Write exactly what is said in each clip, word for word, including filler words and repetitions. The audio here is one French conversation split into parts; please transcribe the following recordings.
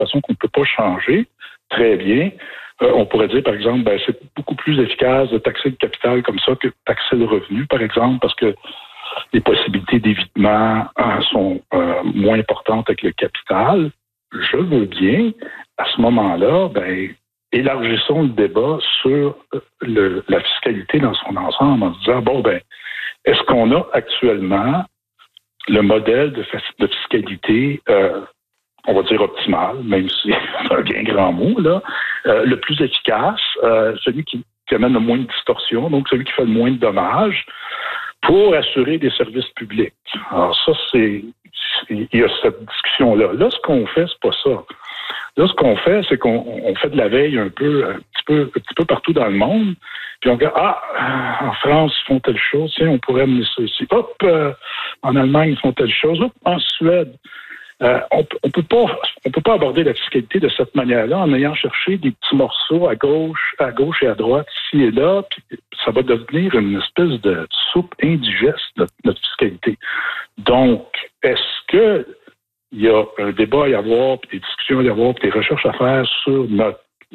façon qu'on ne peut pas changer, très bien. Euh, on pourrait dire, par exemple, ben, c'est beaucoup plus efficace de taxer le capital comme ça que de taxer le revenu, par exemple, parce que les possibilités d'évitement hein, sont euh, moins importantes avec le capital. Je veux bien, à ce moment-là, ben, élargissons le débat sur le, la fiscalité dans son ensemble en se disant, bon, ben, est-ce qu'on a actuellement le modèle de, de fiscalité, euh, on va dire optimal, même si c'est un bien grand mot, là, euh, le plus efficace, euh, celui qui, qui amène le moins de distorsion, donc celui qui fait le moins de dommages, pour assurer des services publics. Alors ça, c'est... il y a cette discussion-là. Là, ce qu'on fait, c'est pas ça. Là, ce qu'on fait, c'est qu'on on fait de la veille un peu, un petit peu, un petit peu partout dans le monde. Puis on regarde, ah, en France, ils font telle chose, tiens, on pourrait amener ça ici. Hop, euh, en Allemagne, ils font telle chose. Hop, en Suède. Euh, on on peut pas, on peut pas aborder la fiscalité de cette manière-là en ayant cherché des petits morceaux à gauche, à gauche et à droite, ici et là. Puis ça va devenir une espèce de soupe indigeste, notre, notre fiscalité. Donc, est-ce que il y a un débat à y avoir, puis des discussions à y avoir, puis des recherches à faire sur notre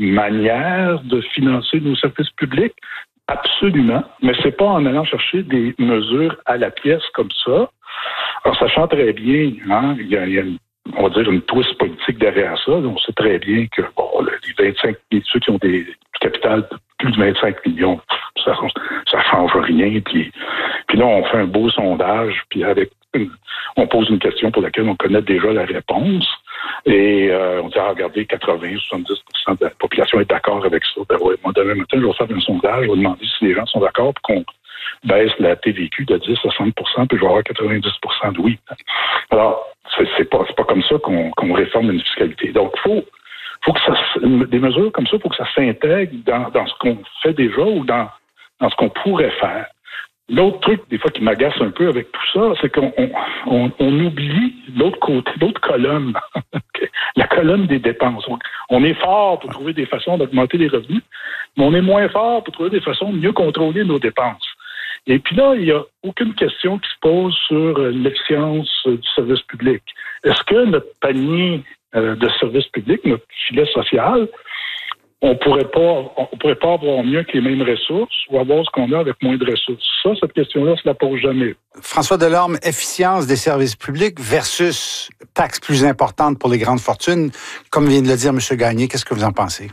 manière de financer nos services publics? Absolument. Mais c'est pas en allant chercher des mesures à la pièce comme ça. Alors, sachant très bien, hein, il y a, il y a une, on va dire, une twist politique derrière ça. On sait très bien que, bon, les vingt-cinq, ceux qui ont des, du capital de plus de vingt-cinq millions, ça, ça change rien. Puis, puis là, on fait un beau sondage, puis avec une, on pose une question pour laquelle on connaît déjà la réponse. Et euh, on dit, ah, regardez, quatre-vingts à soixante-dix pour cent de la population est d'accord avec ça. Ben ouais, moi, demain matin, je vais faire un sondage, je vais demander si les gens sont d'accord pour qu'on baisse la T V Q de dix à soixante pour cent, puis je vais avoir quatre-vingt-dix pour cent de oui. Alors, c'est, c'est pas, c'est pas comme ça qu'on, qu'on réforme une fiscalité. Donc, il faut, faut que ça, des mesures comme ça, il faut que ça s'intègre dans, dans ce qu'on fait déjà ou dans, dans ce qu'on pourrait faire. L'autre truc, des fois, qui m'agace un peu avec tout ça, c'est qu'on on, on, on oublie l'autre côté, l'autre colonne, la colonne des dépenses. On, on est fort pour trouver des façons d'augmenter les revenus, mais on est moins fort pour trouver des façons de mieux contrôler nos dépenses. Et puis là, il n'y a aucune question qui se pose sur l'efficience du service public. Est-ce que notre panier de service public, notre filet social, on pourrait pas, on pourrait pas avoir mieux que les mêmes ressources ou avoir ce qu'on a avec moins de ressources? Ça, cette question-là, on se la pose jamais. François Delorme, efficience des services publics versus taxes plus importantes pour les grandes fortunes. Comme vient de le dire M. Gagné, qu'est-ce que vous en pensez?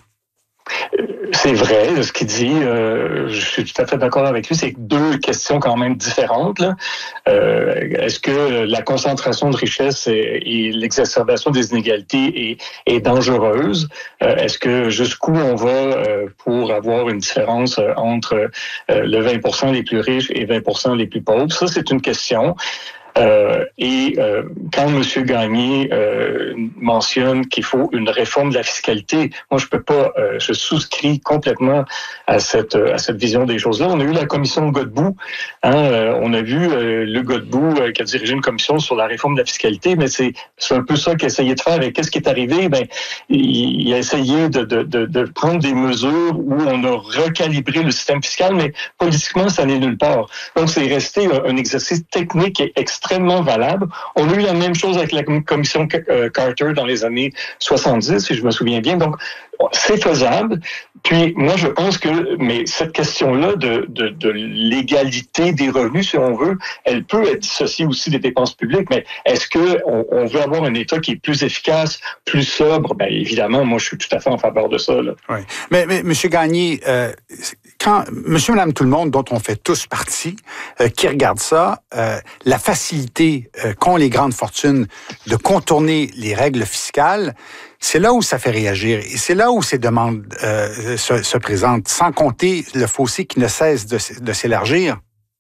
C'est vrai, ce qu'il dit, euh, je suis tout à fait d'accord avec lui, c'est deux questions quand même différentes. Là. Euh, est-ce que la concentration de richesse et, et l'exacerbation des inégalités est, est dangereuse? Euh, est-ce que jusqu'où on va euh, pour avoir une différence entre euh, le vingt pour cent les plus riches et vingt pour cent les plus pauvres? Ça, c'est une question. Euh, et euh, quand M. Gagné euh, mentionne qu'il faut une réforme de la fiscalité, moi je peux pas, euh, je souscris complètement à cette à cette vision des choses-là. On a eu la commission Godbout, hein, euh, on a vu euh, le Godbout euh, qui a dirigé une commission sur la réforme de la fiscalité, mais c'est c'est un peu ça qu'il a essayé de faire. Et qu'est-ce qui est arrivé? Ben il, il a essayé de, de de de prendre des mesures où on a recalibré le système fiscal, mais politiquement ça n'est nulle part. Donc c'est resté un, un exercice technique et extrêmement extrêmement valable. On a eu la même chose avec la commission Carter dans les années soixante-dix, si je me souviens bien. Donc, c'est faisable. Puis, moi, je pense que, mais cette question-là de, de, de l'égalité des revenus, si on veut, elle peut être dissociée aussi des dépenses publiques. Mais est-ce qu'on on veut avoir un État qui est plus efficace, plus sobre? Bien, évidemment, moi, je suis tout à fait en faveur de ça. Là. Oui. Mais, mais M. Gagné, euh, quand Monsieur, Madame, tout le monde, dont on fait tous partie, euh, qui regarde ça, euh, la facilité euh, qu'ont les grandes fortunes de contourner les règles fiscales, c'est là où ça fait réagir et c'est là où ces demandes euh, se, se présentent, sans compter le fossé qui ne cesse de, de s'élargir.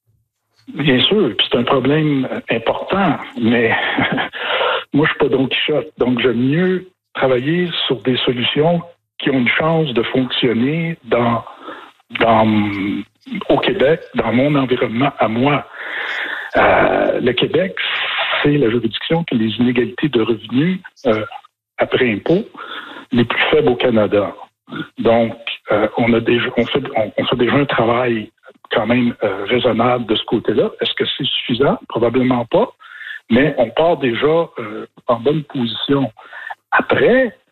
Bien sûr, puis c'est un problème important, mais moi, je suis pas Don Quichotte, donc j'aime mieux travailler sur des solutions qui ont une chance de fonctionner dans, dans au Québec, dans mon environnement à moi. Euh, le Québec, c'est la juridiction qui a les inégalités de revenus euh, après impôt les plus faibles au Canada. Donc, euh, on a déjà, on fait, on, on fait déjà un travail quand même euh, raisonnable de ce côté-là. Est-ce que c'est suffisant? Probablement pas. Mais on part déjà euh, en bonne position. Après,